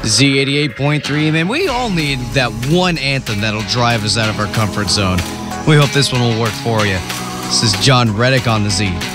Z88.3, man. We all need that one anthem that'll drive us out of our comfort zone. We hope this one will work for you. This is John Reddick on the Z.